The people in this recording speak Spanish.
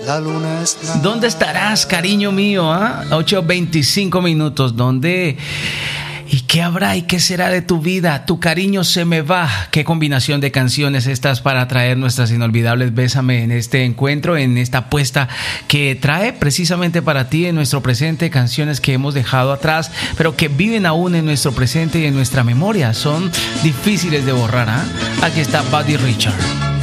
La luna está. ¿Dónde estarás, cariño mío? 8:25 minutos. ¿Dónde? ¿Y qué habrá y qué será de tu vida? Tu cariño se me va. Qué combinación de canciones estas para traer nuestras inolvidables Bésame en este encuentro, en esta apuesta que trae precisamente para ti en nuestro presente canciones que hemos dejado atrás, pero que viven aún en nuestro presente y en nuestra memoria. Son difíciles de borrar. Aquí está Buddy Richard.